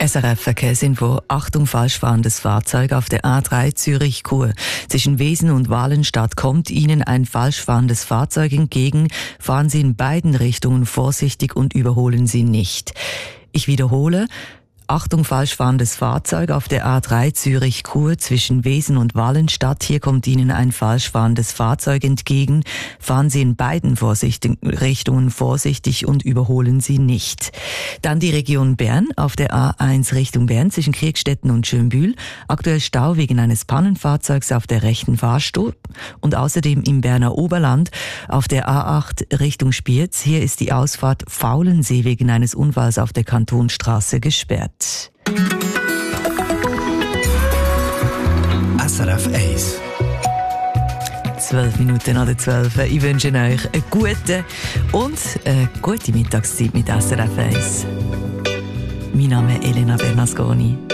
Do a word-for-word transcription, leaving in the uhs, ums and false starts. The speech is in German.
S R F Verkehrsinfo. Achtung, falsch fahrendes Fahrzeug auf der A drei Zürich-Chur. Zwischen Wesen und Walenstadt kommt Ihnen ein falsch fahrendes Fahrzeug entgegen. Fahren Sie in beiden Richtungen vorsichtig und überholen Sie nicht. Ich wiederhole. Achtung, falsch fahrendes Fahrzeug auf der A drei Zürich-Chur zwischen Wesen und Walenstadt. Hier kommt Ihnen ein falsch fahrendes Fahrzeug entgegen. Fahren Sie in beiden vorsichtig, Richtungen vorsichtig und überholen Sie nicht. Dann die Region Bern auf der A eins Richtung Bern zwischen Kriegstetten und Schönbühl. Aktuell Stau wegen eines Pannenfahrzeugs auf der rechten Fahrspur. Und außerdem im Berner Oberland auf der A acht Richtung Spiez. Hier ist die Ausfahrt Faulensee wegen eines Unfalls auf der Kantonstraße gesperrt. S R F eins. Zwölf Minuten nach der zwölf. Ich wünsche euch eine gute und eine gute Mittagszeit mit S R F eins. Mein Name ist Elena Bernasconi.